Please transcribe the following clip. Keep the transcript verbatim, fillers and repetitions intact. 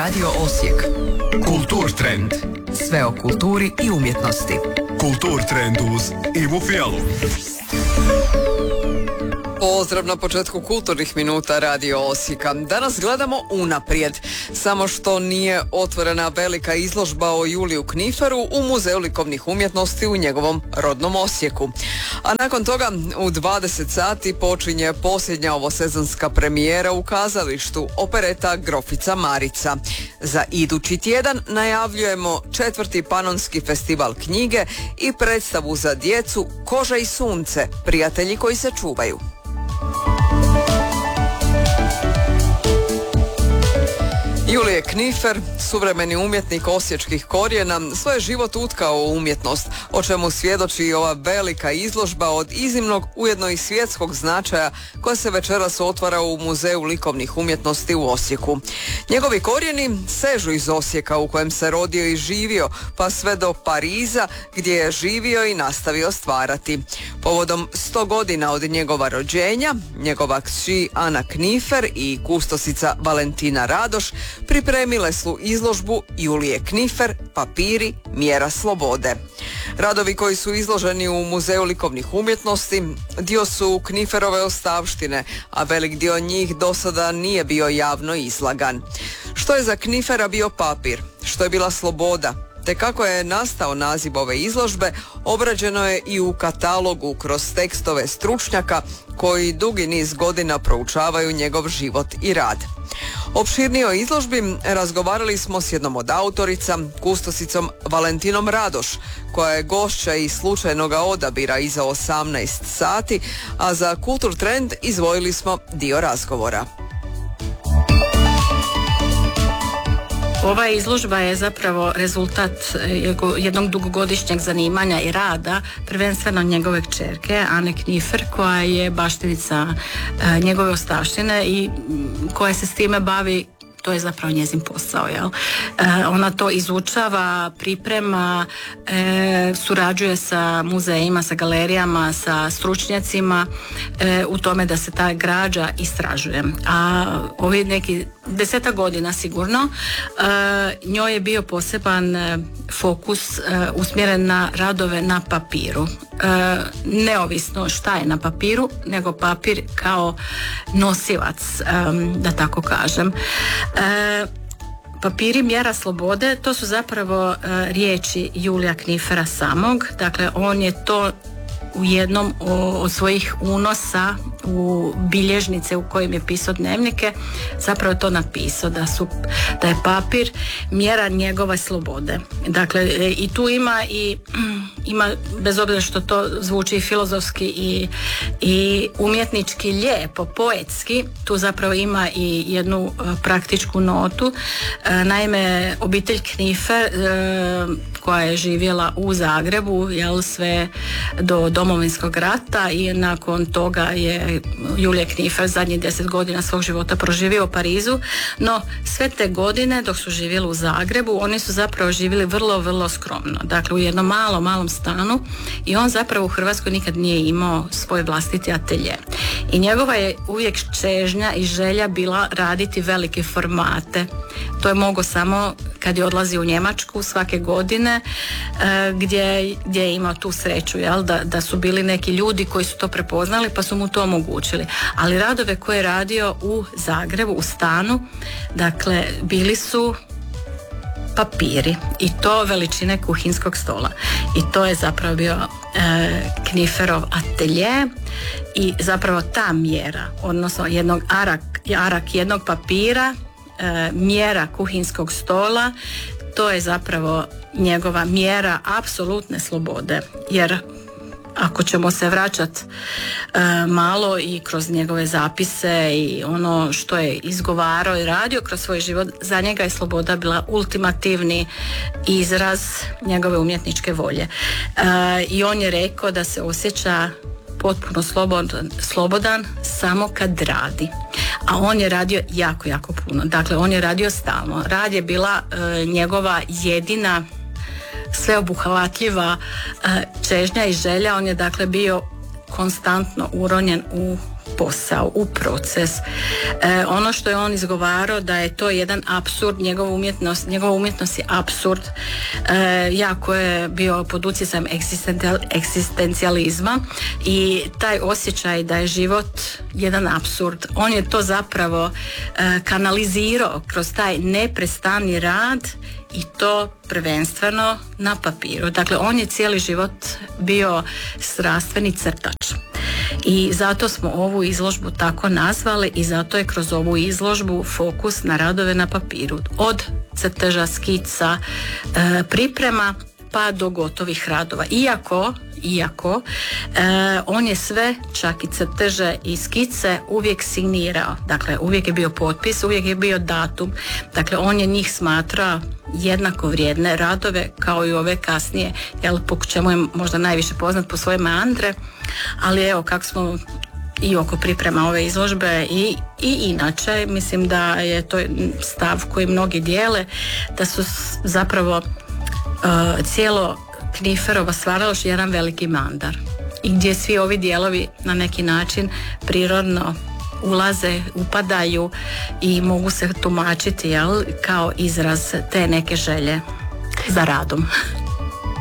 Radio Osijek. Kultur trend. Sve o kulturi i umjetnosti. Kultur trend uz Ivu Fijalu. Pozdrav na početku kulturnih minuta Radio Osijeka. Danas gledamo unaprijed, samo što nije otvorena velika izložba o Juliju Kniferu u Muzeju likovnih umjetnosti u njegovom rodnom Osijeku. A nakon toga u dvadeset sati počinje posljednja ovosezonska premijera u kazalištu, opereta Grofica Marica. Za idući tjedan najavljujemo četvrti Panonski festival knjige i predstavu za djecu Koža i sunce, prijatelji koji se čuvaju. Julije Knifer, suvremeni umjetnik osječkih korijena, svoj život utkao u umjetnost, o čemu svjedoči i ova velika izložba od iznimnog, ujedno i svjetskog značaja, koja se večeras otvara u Muzeju likovnih umjetnosti u Osijeku. Njegovi korijeni sežu iz Osijeka, u kojem se rodio i živio, pa sve do Pariza, gdje je živio i nastavio stvarati. Povodom sto godina od njegova rođenja, njegova kći Ana Knifer i kustosica Valentina Radoš pripremile su izložbu Julije Knifer, papiri, mjera slobode. Radovi koji su izloženi u Muzeju likovnih umjetnosti dio su Kniferove ostavštine, a velik dio njih do sada nije bio javno izlagan. Što je za Knifera bio papir? Što je bila sloboda? Te kako je nastao naziv ove izložbe, obrađeno je i u katalogu kroz tekstove stručnjaka koji dugi niz godina proučavaju njegov život i rad. Opširnije o izložbi razgovarali smo s jednom od autorica, kustosicom Valentinom Radoš, koja je gošća i slučajnoga odabira iza osamnaest sati, a za Kultur trend izdvojili smo dio razgovora. Ova izložba je zapravo rezultat jednog dugogodišnjeg zanimanja i rada, prvenstveno njegove kćerke Ane Knifer, koja je baštenica njegove ostavštine i koja se s time bavi. To je zapravo njezin posao, jel? E, ona to izučava, priprema, e, surađuje sa muzejima, sa galerijama, sa stručnjacima e, u tome da se ta građa istražuje. A ovi neki deseta godina sigurno e, njoj je bio poseban e, fokus e, usmjeren na radove na papiru. E, neovisno šta je na papiru, nego papir kao nosilac, e, da tako kažem. E, papiri mjera slobode, to su zapravo e, riječi Julija Knifera samog. Dakle, on je to u jednom od svojih unosa u bilježnice u kojim je pisao dnevnike zapravo to napisao da su da je papir mjera njegove slobode. Dakle, i tu ima i ima, bez obzira što to zvuči filozofski i, i umjetnički lijepo, poetski, tu zapravo ima i jednu praktičku notu. Naime, obitelj Knifer koja je živjela u Zagrebu, jel, sve do Domovinskog rata, i nakon toga je Julije Knifer zadnjih deset godina svog života proživio u Parizu, no sve te godine dok su živjeli u Zagrebu oni su zapravo živjeli vrlo, vrlo skromno, dakle u jednom malom, malom stanu, i on zapravo u Hrvatskoj nikad nije imao svoj vlastiti atelje. I njegova je uvijek čežnja i želja bila raditi velike formate. To je mogao samo kad je odlazio u Njemačku svake godine, e, gdje, gdje je imao tu sreću, jel, da, da su bili neki ljudi koji su to prepoznali pa su mu to omogućili. Ali radove koje je radio u Zagrebu, u stanu, dakle, bili su papiri, i to veličine kuhinskog stola. I to je zapravo bio e, Kniferov atelje, i zapravo ta mjera, odnosno jednog arak, arak jednog papira, e, mjera kuhinskog stola, to je zapravo njegova mjera apsolutne slobode, jer ako ćemo se vraćati e, malo i kroz njegove zapise i ono što je izgovarao i radio kroz svoj život, za njega je sloboda bila ultimativni izraz njegove umjetničke volje. E, I on je rekao da se osjeća potpuno slobodan, slobodan samo kad radi. A on je radio jako, jako puno. Dakle, on je radio stalno. Rad je bila e, njegova jedina sveobuhvatljiva e, čežnja i želja. On je dakle bio konstantno uronjen u posao, u proces. E, ono što je on izgovarao da je to jedan apsurd, njegova umjetnost, njegova umjetnost je apsurd, e, jako je bio pod utjecajem egzistencijalizma i taj osjećaj da je život jedan apsurd, on je to zapravo e, kanalizirao kroz taj neprestani rad i to prvenstveno na papiru. Dakle, on je cijeli život bio strastveni crtač. I zato smo ovu izložbu tako nazvali i zato je kroz ovu izložbu fokus na radove na papiru. Od crteža, skica, e, priprema pa do gotovih radova. Iako, iako e, on je sve, čak i crteže i skice uvijek signirao. Dakle, uvijek je bio potpis, uvijek je bio datum. Dakle, on je njih smatrao jednako vrijedne radove kao i ove kasnije, jel, po čemu je možda najviše poznat po svoje mandre, ali evo kako smo i oko priprema ove izložbe i, i inače, mislim da je to stav koji mnogi dijele, da su zapravo uh, cijelo Kniferova stvaralaštvo jedan veliki mandar i gdje svi ovi dijelovi na neki način prirodno ulaze, upadaju i mogu se tumačiti, jel, kao izraz te neke želje za radom.